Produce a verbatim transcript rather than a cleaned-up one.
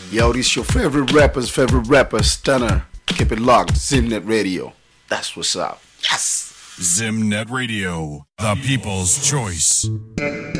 Yo, this your favorite rapper's favorite rapper, Stunner. Keep it locked, Zimnet Radio. That's what's up. Yes! Zimnet Radio, the people's choice.